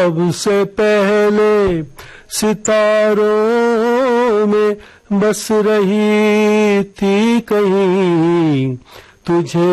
सबसे पहले सितारों में बस रही थी कहीं तुझे